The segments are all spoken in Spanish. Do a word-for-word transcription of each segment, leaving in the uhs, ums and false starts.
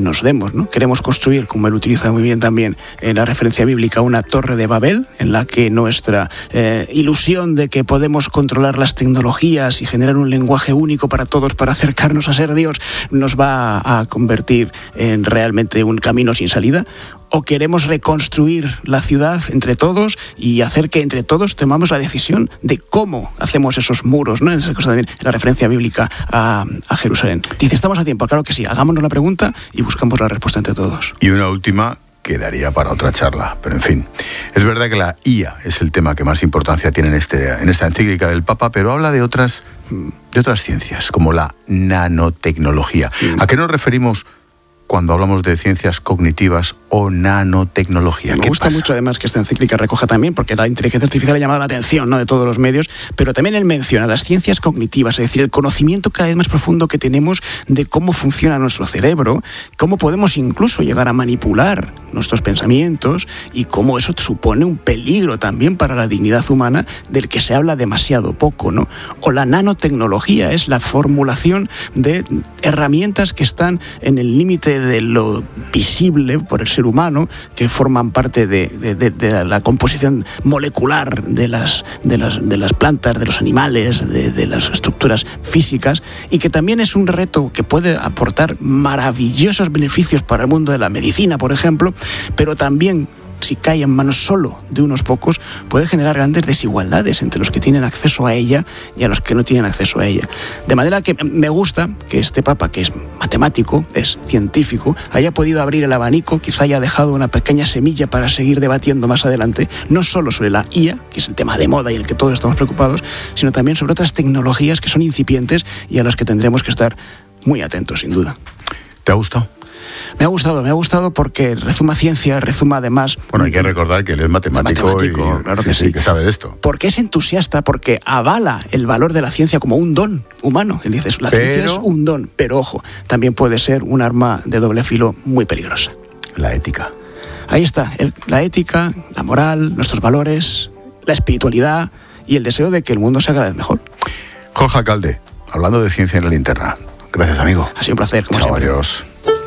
nos demos, ¿no? Queremos construir, como él utiliza muy bien también en la referencia bíblica, una torre de Babel en la que nuestra eh, ilusión de que podemos controlar las tecnologías y generar un lenguaje único para todos para acercarnos a ser Dios nos va a convertir en realmente un camino sin salida. ¿O queremos reconstruir la ciudad entre todos y hacer que entre todos tomamos la decisión de cómo hacemos esos muros, ¿no? En esa cosa también, en la referencia bíblica a, a Jerusalén. Dice, ¿estamos a tiempo? Claro que sí. Hagámonos la pregunta y buscamos la respuesta entre todos. Y una última quedaría para otra charla, pero en fin. Es verdad que la I A es el tema que más importancia tiene en, este, en esta encíclica del Papa, pero habla de otras, de otras ciencias, como la nanotecnología. Mm. ¿A qué nos referimos cuando hablamos de ciencias cognitivas o nanotecnología? Me gusta pasa? mucho además que esta encíclica recoja también, porque la inteligencia artificial ha llamado la atención, ¿no?, de todos los medios, pero también él menciona las ciencias cognitivas, es decir, el conocimiento cada vez más profundo que tenemos de cómo funciona nuestro cerebro, cómo podemos incluso llegar a manipular nuestros pensamientos y cómo eso supone un peligro también para la dignidad humana del que se habla demasiado poco, ¿no? O la nanotecnología es la formulación de herramientas que están en el límite de lo visible por el ser humano, que forman parte de, de, de, de la composición molecular de las, de, las, de las plantas, de los animales, de, de las estructuras físicas, y que también es un reto que puede aportar maravillosos beneficios para el mundo de la medicina, por ejemplo, pero también, si cae en manos solo de unos pocos, puede generar grandes desigualdades entre los que tienen acceso a ella y a los que no tienen acceso a ella. De manera que me gusta que este Papa, que es matemático, es científico, haya podido abrir el abanico, quizá haya dejado una pequeña semilla para seguir debatiendo más adelante, no solo sobre la I A, que es el tema de moda y el que todos estamos preocupados, sino también sobre otras tecnologías que son incipientes y a las que tendremos que estar muy atentos, sin duda. ¿Te ha gustado? Me ha gustado, me ha gustado porque rezuma ciencia, rezuma además... Bueno, hay que recordar que él es matemático, matemático y claro sí, que sí. sí, que sabe de esto. Porque es entusiasta, porque avala el valor de la ciencia como un don humano. Él dice, la pero... ciencia es un don, pero ojo, también puede ser un arma de doble filo muy peligrosa. La ética. Ahí está, el, la ética, la moral, nuestros valores, la espiritualidad y el deseo de que el mundo sea cada vez mejor. Jorge Alcalde, hablando de ciencia en la linterna. Gracias, amigo. Ha sido un placer, como Chao, siempre. Adiós.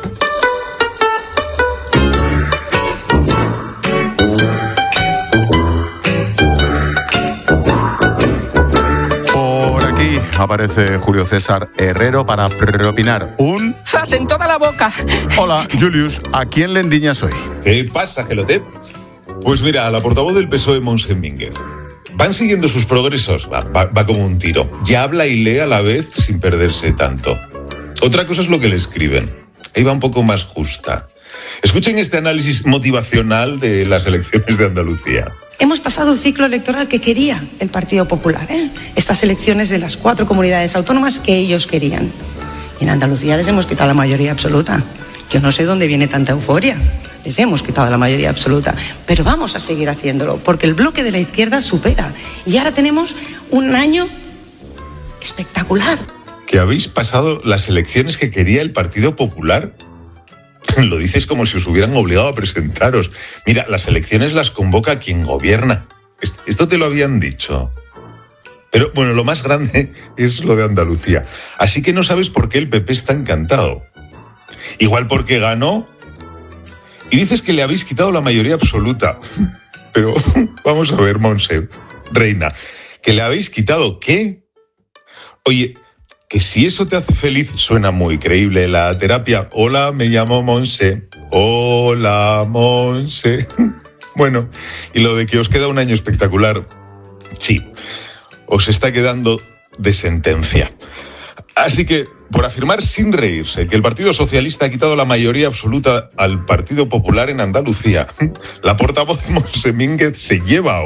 Aparece Julio César Herrero para propinar un... ¡Zas en toda la boca! Hola, Julius, ¿a quién le endiñas hoy? ¿Qué pasa, Gelotep? Pues mira, a la portavoz del P S O E, Montse Mínguez. Van siguiendo sus progresos, va, va, va como un tiro. Y habla y lee a la vez sin perderse tanto. Otra cosa es lo que le escriben. Ahí va un poco más justa. Escuchen este análisis motivacional de las elecciones de Andalucía. Hemos pasado el ciclo electoral que quería el Partido Popular, ¿eh? Estas elecciones de las cuatro comunidades autónomas que ellos querían. Y en Andalucía les hemos quitado la mayoría absoluta. Yo no sé dónde viene tanta euforia. Les hemos quitado la mayoría absoluta. Pero vamos a seguir haciéndolo, porque el bloque de la izquierda supera. Y ahora tenemos un año espectacular. ¿Que habéis pasado las elecciones que quería el Partido Popular? Lo dices como si os hubieran obligado a presentaros. Mira, las elecciones las convoca quien gobierna. Esto te lo habían dicho. Pero bueno, lo más grande es lo de Andalucía. Así que no sabes por qué el P P está encantado. Igual porque ganó. Y dices que le habéis quitado la mayoría absoluta. Pero vamos a ver, Montse, reina, ¿que le habéis quitado qué? Oye, que si eso te hace feliz, suena muy creíble. La terapia, hola, me llamo Montse. Hola, Montse. Bueno, y lo de que os queda un año espectacular, sí, os está quedando de sentencia. Así que, por afirmar sin reírse que el Partido Socialista ha quitado la mayoría absoluta al Partido Popular en Andalucía, la portavoz Montse Mínguez se lleva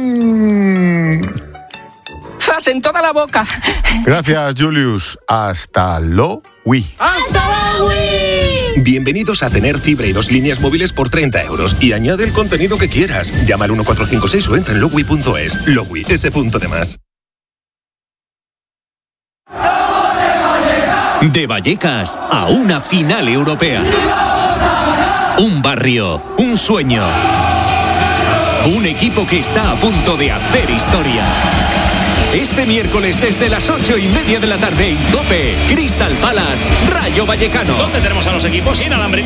un... ¡Zas en toda la boca! Gracias, Julius. Hasta luego. ¡Hasta luego! Bienvenidos a tener fibra y dos líneas móviles por treinta euros y añade el contenido que quieras. Llama al uno cuatro cinco seis o entra en lowi punto es. Lowi, ese punto de más. De Vallecas a una final europea. Un barrio, un sueño. Un equipo que está a punto de hacer historia. Este miércoles desde las ocho y media de la tarde en COPE, Crystal Palace, Rayo Vallecano. ¿Dónde tenemos a los equipos sin alambre?